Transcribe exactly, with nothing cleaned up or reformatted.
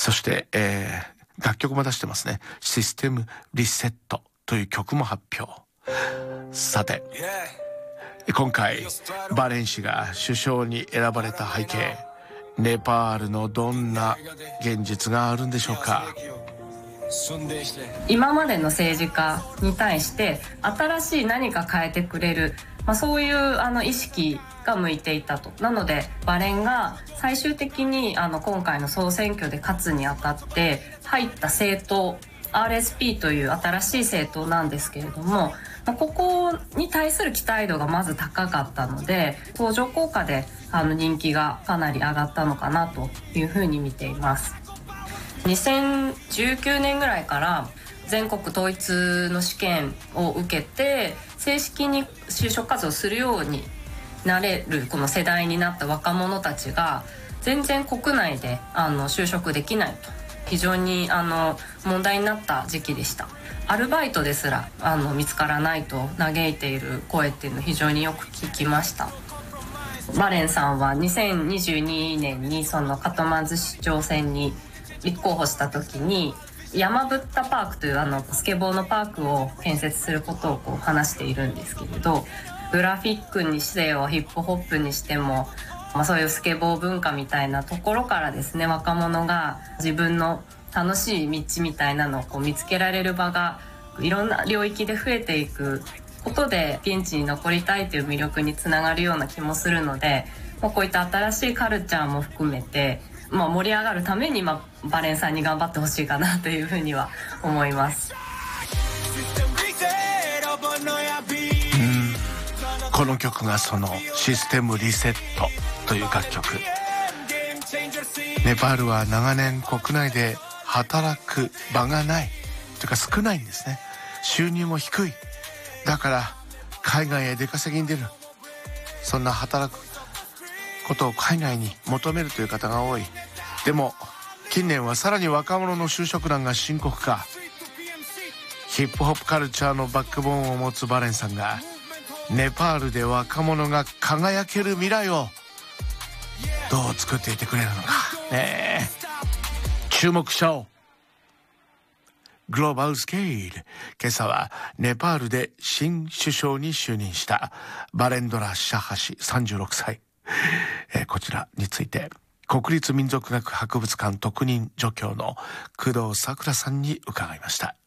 そして、えー、楽曲も出してますね。システムリセットという曲も発表。さて、今回バレン氏が首相に選ばれた背景、ネパールのどんな現実があるんでしょうか。 今までの政治家に対して新しい何か変えてくれる、まあ、そういうあの意識が向いていたと。なのでバレンが最終的にあの今回の総選挙で勝つにあたって入った政党 アールエスピー という新しい政党なんですけれども、まあ、ここに対する期待度がまず高かったので、相乗効果であの人気がかなり上がったのかなというふうに見ています。にせんじゅうきゅうねんぐらいから全国統一の試験を受けて正式に就職活動するようになれるこの世代になった若者たちが全然国内であの就職できないと、非常にあの問題になった時期でした。アルバイトですらあの見つからないと嘆いている声っていうのを非常によく聞きました。バレンさんはにせんにじゅうにねんにそのカトマンズ市長選に立候補した時にヤマブッタパークというあのスケボーのパークを建設することをこう話しているんですけれど、グラフィックにせよヒップホップにしても、まあ、そういうスケボー文化みたいなところからですね、若者が自分の楽しい道みたいなのをこう見つけられる場がいろんな領域で増えていくことで現地に残りたいという魅力につながるような気もするので、まあ、こういった新しいカルチャーも含めて、まあ、盛り上がるために、まあ、バレンさんに頑張ってほしいかなというふうには思います。 この曲がそのシステムリセットという楽曲。ネパールは長年国内で働く場がないというか少ないんですね。収入も低い。だから海外へ出稼ぎに出る、そんな働くことを海外に求めるという方が多い。でも近年はさらに若者の就職難が深刻化。ヒップホップカルチャーのバックボーンを持つバレンさんがネパールで若者が輝ける未来をどう作っていってくれるのか、ね、注目しちゃおう。グローバルスケール。今朝はネパールで新首相に就任したバレンドラ・シャハ氏さんじゅうろくさい、えー、こちらについて国立民族学博物館特任助教の工藤さくらさんに伺いました。